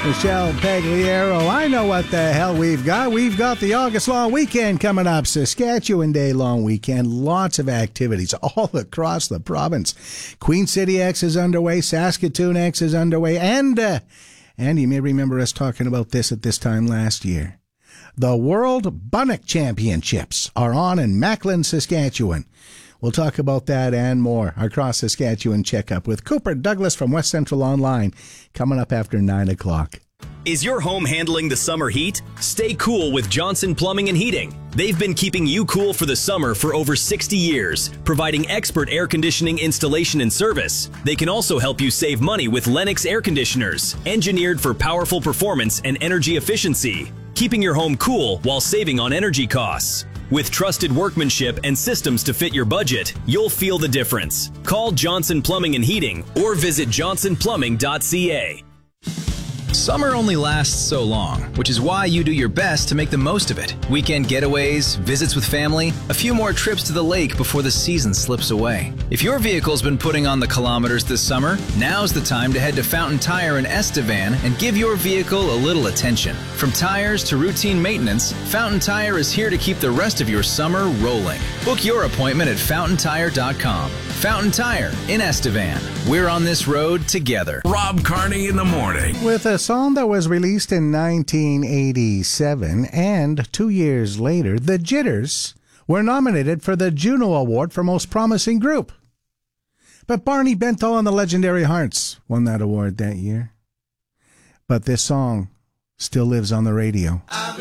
Michelle Pagliaro. I know what the hell we've got. We've got the August Long Weekend coming up. Saskatchewan Day Long Weekend. Lots of activities all across the province. Queen City X is underway. Saskatoon X is underway. And you may remember us talking about this at this time last year. The World Bunnock Championships are on in Macklin, Saskatchewan. We'll talk about that and more. Our Cross Saskatchewan Checkup with Cooper Douglas from West Central Online coming up after 9 o'clock. Is your home handling the summer heat? Stay cool with Johnson Plumbing and Heating. They've been keeping you cool for the summer for over 60 years, providing expert air conditioning installation and service. They can also help you save money with Lennox air conditioners, engineered for powerful performance and energy efficiency, keeping your home cool while saving on energy costs. With trusted workmanship and systems to fit your budget, you'll feel the difference. Call Johnson Plumbing and Heating or visit johnsonplumbing.ca. Summer only lasts so long, which is why you do your best to make the most of it. Weekend getaways, visits with family, a few more trips to the lake before the season slips away. If your vehicle's been putting on the kilometers this summer, now's the time to head to Fountain Tire in Estevan and give your vehicle a little attention. From tires to routine maintenance, Fountain Tire is here to keep the rest of your summer rolling. Book your appointment at fountaintire.com. Fountain Tire in Estevan. We're on this road together. Rob Carney in the morning. With a song that was released in 1987, and 2 years later, the Jitters were nominated for the Juno Award for Most Promising Group. But Barney Bentall and the Legendary Hearts won that award that year. But this song still lives on the radio.